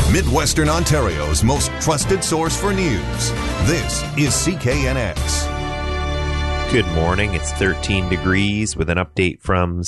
Midwestern Ontario's most trusted source for news. This is CKNX. Good morning. It's 13 degrees with an update from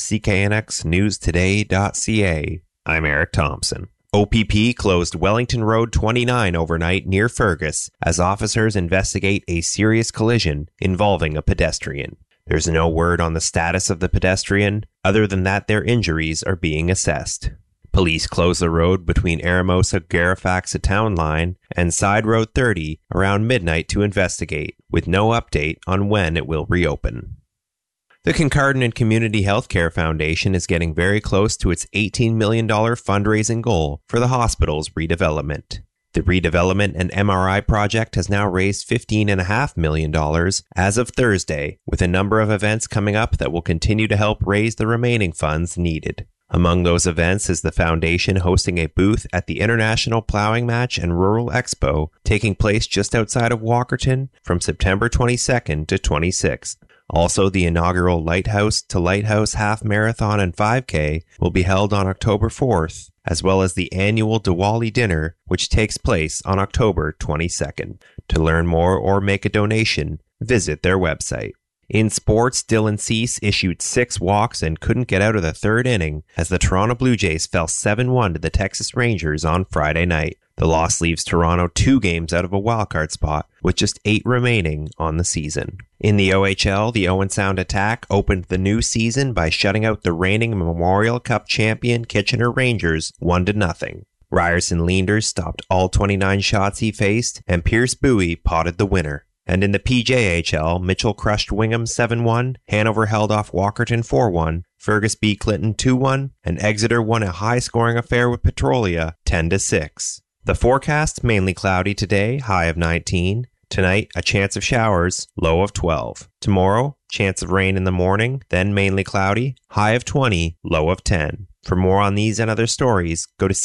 CKNXNewsToday.ca. I'm Eric Thompson. OPP closed Wellington Road 29 overnight near Fergus as officers investigate a serious collision involving a pedestrian. There's no word on the status of the pedestrian, other than that their injuries are being assessed. Police closed the road between Aramosa-Garifaxa Town Line and Side Road 30 around midnight to investigate, with no update on when it will reopen. The Kincardine Community Healthcare Foundation is getting very close to its $18 million fundraising goal for the hospital's redevelopment. The redevelopment and MRI project has now raised $15.5 million as of Thursday, with a number of events coming up that will continue to help raise the remaining funds needed. Among those events is the foundation hosting a booth at the International Plowing Match and Rural Expo taking place just outside of Walkerton from September 22nd to 26th. Also, the inaugural Lighthouse to Lighthouse Half Marathon and 5K will be held on October 4th, as well as the annual Diwali Dinner, which takes place on October 22nd. To learn more or make a donation, visit their website. In sports, Dylan Cease issued 6 walks and couldn't get out of the third inning as the Toronto Blue Jays fell 7-1 to the Texas Rangers on Friday night. The loss leaves Toronto 2 games out of a wildcard spot, with just 8 remaining on the season. In the OHL, the Owen Sound Attack opened the new season by shutting out the reigning Memorial Cup champion Kitchener Rangers 1-0. Ryerson Leanders stopped all 29 shots he faced, and Pierce Bowie potted the winner. And in the PJHL, Mitchell crushed Wingham 7-1, Hanover held off Walkerton 4-1, Fergus beat Clinton 2-1, and Exeter won a high-scoring affair with Petrolia 10-6. The forecast, mainly cloudy today, high of 19. Tonight, a chance of showers, low of 12. Tomorrow, chance of rain in the morning, then mainly cloudy, high of 20, low of 10. For more on these and other stories, go to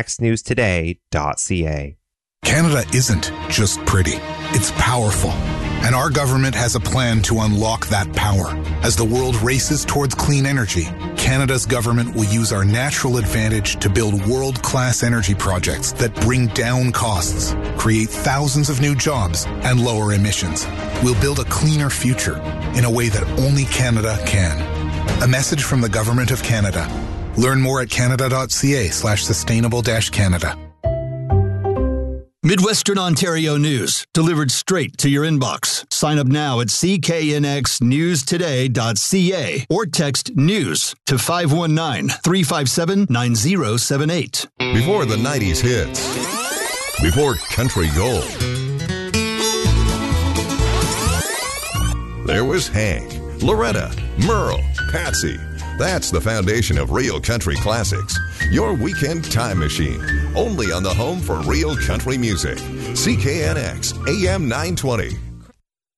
CKNXNewsToday.ca. Canada isn't just pretty, it's powerful. And our government has a plan to unlock that power. As the world races towards clean energy, Canada's government will use our natural advantage to build world-class energy projects that bring down costs, create thousands of new jobs, and lower emissions. We'll build a cleaner future in a way that only Canada can. A message from the Government of Canada. Learn more at canada.ca/sustainable-Canada. Midwestern Ontario news, delivered straight to your inbox. Sign up now at CKNXNewsToday.ca or text NEWS to 519-357-9078. Before the 90s hits. Before country gold. There was Hank, Loretta, Merle, Patsy. That's the foundation of real country classics. Your weekend time machine. Only on the home for real country music. CKNX AM 920.